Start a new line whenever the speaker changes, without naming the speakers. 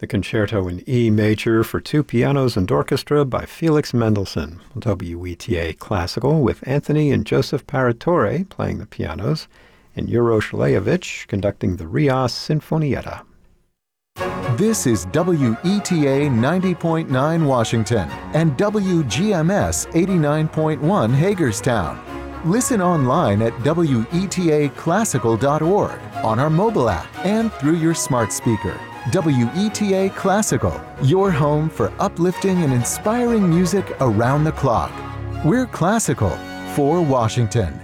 The Concerto in E Major for two pianos and orchestra by Felix Mendelssohn. WETA Classical with Anthony and Joseph Paratore playing the pianos and Juro Šalejević conducting the Rias Sinfonietta.
This is WETA 90.9 Washington and WGMS 89.1 Hagerstown. Listen online at WETAClassical.org, on our mobile app, and through your smart speaker. WETA Classical, your home for uplifting and inspiring music around the clock. We're classical for Washington.